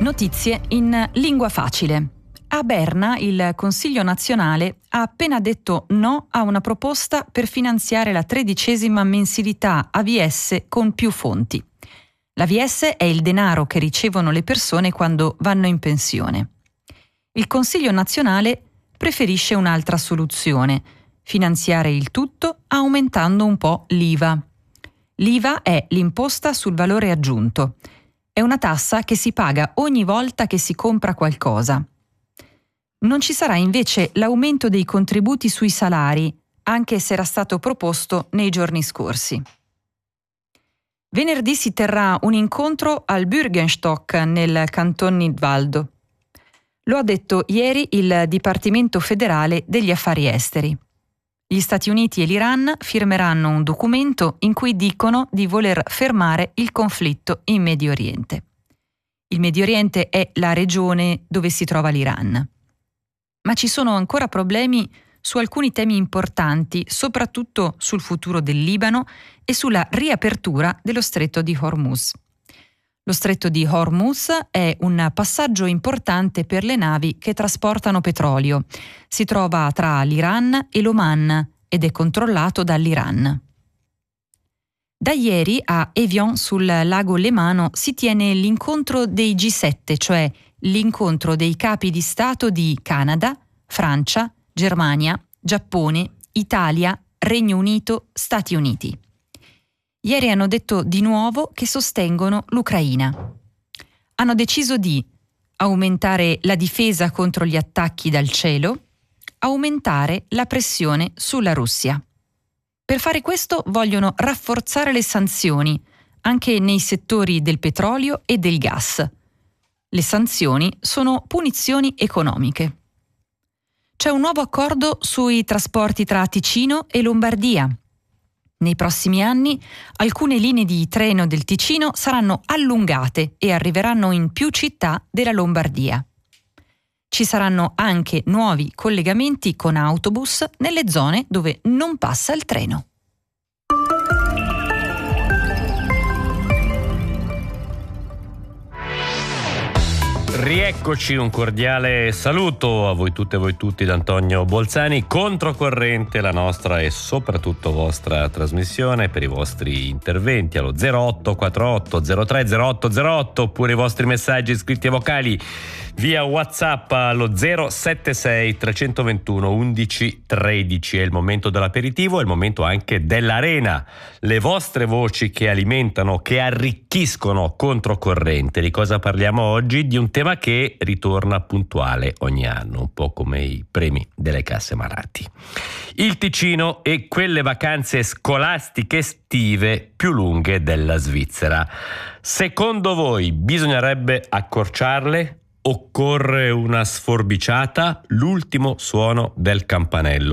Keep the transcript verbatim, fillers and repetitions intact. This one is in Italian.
Notizie in lingua facile. A Berna il Consiglio nazionale ha appena detto no a una proposta per finanziare la tredicesima mensilità A V S con più fonti. L'A V S è il denaro che ricevono le persone quando vanno in pensione. Il Consiglio nazionale preferisce un'altra soluzione: finanziare il tutto aumentando un po' l'I V A. L'I V A è l'imposta sul valore aggiunto. È una tassa che si paga ogni volta che si compra qualcosa. Non ci sarà invece l'aumento dei contributi sui salari, anche se era stato proposto nei giorni scorsi. Venerdì si terrà un incontro al Bürgenstock nel Canton Nidwaldo. Lo ha detto ieri il Dipartimento federale degli affari esteri. Gli Stati Uniti e l'Iran firmeranno un documento in cui dicono di voler fermare il conflitto in Medio Oriente. Il Medio Oriente è la regione dove si trova l'Iran. Ma ci sono ancora problemi su alcuni temi importanti, soprattutto sul futuro del Libano e sulla riapertura dello Stretto di Hormuz. Lo Stretto di Hormuz è un passaggio importante per le navi che trasportano petrolio. Si trova tra l'Iran e l'Oman ed è controllato dall'Iran. Da ieri a Evian sul lago Lemano si tiene l'incontro dei G sette, cioè l'incontro dei capi di Stato di Canada, Francia, Germania, Giappone, Italia, Regno Unito, Stati Uniti. Ieri hanno detto di nuovo che sostengono l'Ucraina. Hanno deciso di aumentare la difesa contro gli attacchi dal cielo, aumentare la pressione sulla Russia. Per fare questo vogliono rafforzare le sanzioni, anche nei settori del petrolio e del gas. Le sanzioni sono punizioni economiche. C'è un nuovo accordo sui trasporti tra Ticino e Lombardia. Nei prossimi anni alcune linee di treno del Ticino saranno allungate e arriveranno in più città della Lombardia. Ci saranno anche nuovi collegamenti con autobus nelle zone dove non passa il treno. Rieccoci, un cordiale saluto a voi tutte e voi tutti da Antonio Bolzani. Controcorrente, la nostra e soprattutto vostra trasmissione per i vostri interventi allo zero otto quattro zero tre zero otto zero otto oppure i vostri messaggi scritti e vocali via WhatsApp allo zero sette sei tre due uno undici tredici. È il momento dell'aperitivo, è il momento anche dell'arena. Le vostre voci che alimentano, che arricchiscono Controcorrente. Di cosa parliamo oggi? Di un tema che ritorna puntuale ogni anno, un po' come i premi delle casse Maratti. Il Ticino e quelle vacanze scolastiche estive più lunghe della Svizzera. Secondo voi bisognerebbe accorciarle? Occorre una sforbiciata? L'ultimo suono del campanello.